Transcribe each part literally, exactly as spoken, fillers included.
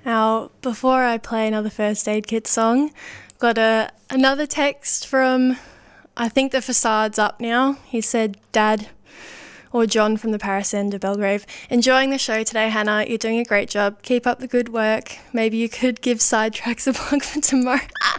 Now, before I play another First Aid Kit song, got a another text from, I think the facade's up now. He said, Dad, or John from the Paris End of Belgrave, enjoying the show today, Hannah. You're doing a great job. Keep up the good work. Maybe you could give Sidetracks a plug for tomorrow.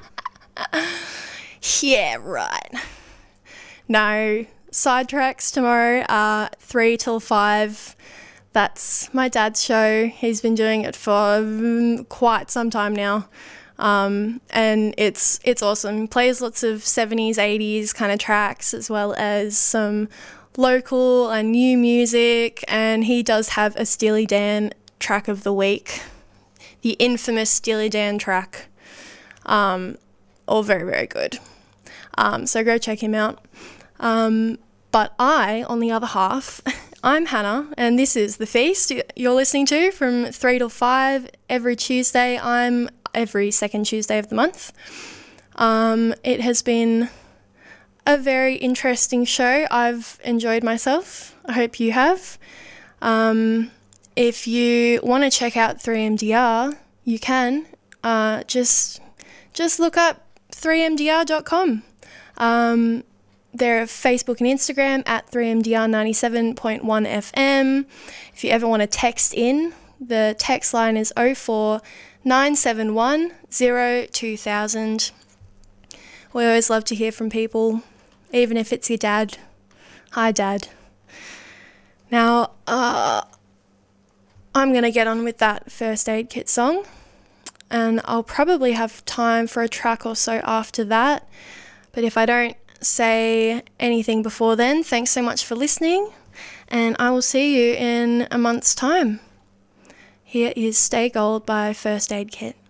Yeah, right. No, Sidetracks tomorrow are three till five. That's my dad's show. He's been doing it for um, quite some time now. Um, and it's it's awesome. He plays lots of seventies, eighties kind of tracks, as well as some local and new music. And he does have a Steely Dan track of the week, the infamous Steely Dan track. Um, all very, very good. Um, so go check him out. Um, but I, on the other half, I'm Hannah, and this is The Feast you're listening to from three till five every Tuesday. I'm every second Tuesday of the month. Um, it has been a very interesting show. I've enjoyed myself. I hope you have. Um, if you want to check out three M D R, you can. Uh, just, just look up three M D R dot com. Um, They're Facebook and Instagram at three M D R ninety-seven point one F M. If you ever want to text in, the text line is oh four nine seven one oh two thousand. We always love to hear from people, even if it's your dad. Hi, Dad. Now, uh, I'm going to get on with that First Aid Kit song, and I'll probably have time for a track or so after that. But if I don't say anything before then, thanks so much for listening, and I will see you in a month's time. Here is Stay Gold by First Aid Kit.